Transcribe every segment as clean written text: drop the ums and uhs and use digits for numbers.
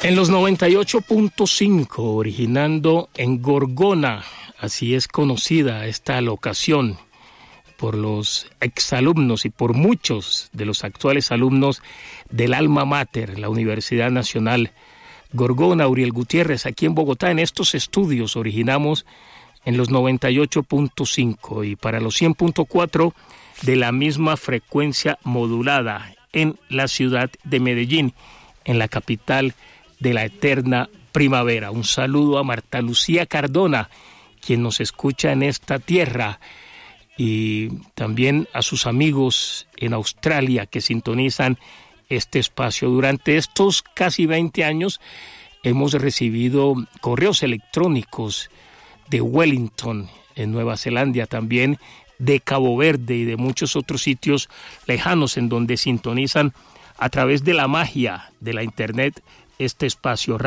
En los 98.5, originando en Gorgona, así es conocida esta locación por los exalumnos y por muchos de los actuales alumnos del Alma Mater, la Universidad Nacional Gorgona, Uriel Gutiérrez, aquí en Bogotá. En estos estudios originamos en los 98.5 y para los 100.4 de la misma frecuencia modulada en la ciudad de Medellín, en la capital de la eterna primavera. Un saludo a Marta Lucía Cardona, quien nos escucha en esta tierra, y también a sus amigos en Australia que sintonizan este espacio. Durante estos casi 20 años hemos recibido correos electrónicos de Wellington, en Nueva Zelanda, también de Cabo Verde y de muchos otros sitios lejanos en donde sintonizan a través de la magia de la internet este espacio.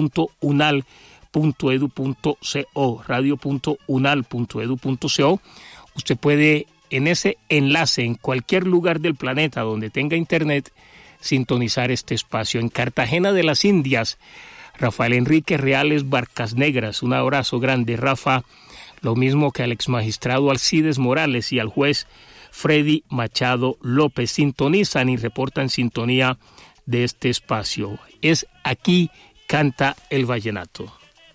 radio.unal.edu.co, radio.unal.edu.co. Usted puede, en ese enlace, en cualquier lugar del planeta donde tenga internet, sintonizar este espacio. En Cartagena de las Indias, Rafael Enrique Reales Barcas Negras, un abrazo grande, Rafa, lo mismo que al exmagistrado Alcides Morales y al juez Freddy Machado López. Sintonizan y reportan sintonía de este espacio. Es Aquí Canta el Vallenato.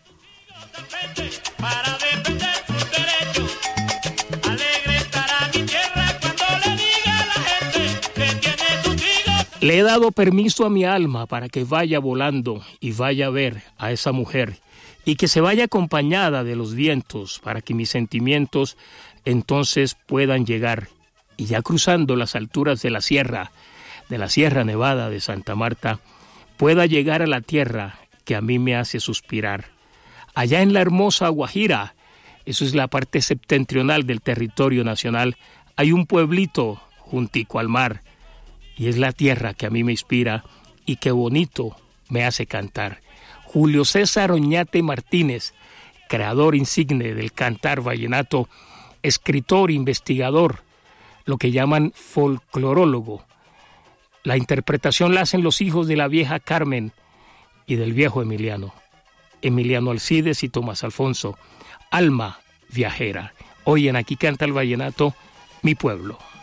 Para defender sus derechos, alegre estará mi tierra cuando le diga a la gente que tiene sus hijos. Le he dado permiso a mi alma para que vaya volando y vaya a ver a esa mujer, y que se vaya acompañada de los vientos para que mis sentimientos entonces puedan llegar. Y ya cruzando las alturas de la Sierra Nevada de Santa Marta, pueda llegar a la tierra que a mí me hace suspirar. Allá en la hermosa Guajira, eso es la parte septentrional del territorio nacional, hay un pueblito juntico al mar, y es la tierra que a mí me inspira y que bonito me hace cantar. Julio César Oñate Martínez, creador insigne del cantar vallenato, escritor, investigador, lo que llaman folclorólogo. La interpretación la hacen los hijos de la vieja Carmen y del viejo Emiliano Alcides y Tomás Alfonso. Alma viajera. Hoy en Aquí Canta el Vallenato, mi pueblo.